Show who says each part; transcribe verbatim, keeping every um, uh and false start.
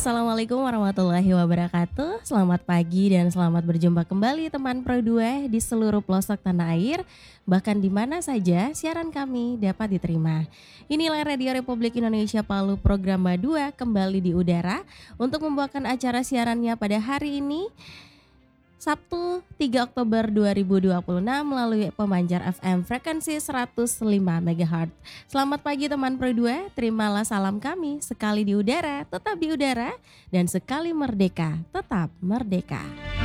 Speaker 1: Assalamualaikum warahmatullahi wabarakatuh. Selamat pagi dan selamat berjumpa kembali teman Pro dua di seluruh pelosok tanah air, bahkan di mana saja siaran kami dapat diterima. Inilah Radio Republik Indonesia Palu program B dua kembali di udara untuk membawakan acara siarannya pada hari ini Sabtu tiga Oktober dua ribu dua puluh enam melalui pemancar F M frekuensi seratus lima megahertz. Selamat pagi teman Pro dua, terimalah salam kami, sekali di udara tetap di udara dan sekali merdeka tetap merdeka.